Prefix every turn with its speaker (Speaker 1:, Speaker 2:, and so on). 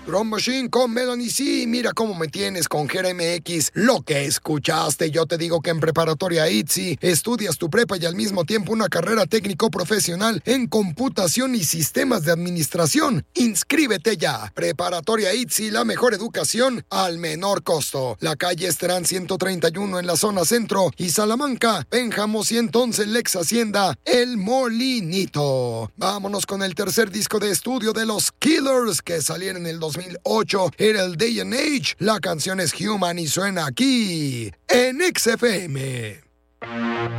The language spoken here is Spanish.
Speaker 1: Drum Machine con Melanie C. Mira cómo me tienes con Jera MX. Lo que escuchaste, yo te digo que en Preparatoria ITZY estudias tu prepa y al mismo tiempo una carrera técnico profesional en computación y sistemas de administración. Inscríbete ya. Preparatoria ITZY, la mejor educación al menor costo. La calle Esterán 131 en la zona centro y Salamanca, Pénjamo 111 Lex Hacienda, El Molinito. Vámonos con el tercer disco de estudio de los Killers que salieron en el 2008. Era el Day and Age. La canción es Human y suena aquí en XFM.